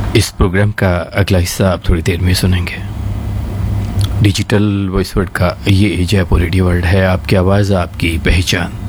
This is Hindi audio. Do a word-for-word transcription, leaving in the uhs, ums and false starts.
इस प्रोग्राम का अगला हिस्सा आप थोड़ी देर में सुनेंगे। डिजिटल वॉइस वर्ड का ये जयपुर रेडियो वर्ल्ड है, आपकी आवाज़ आपकी पहचान।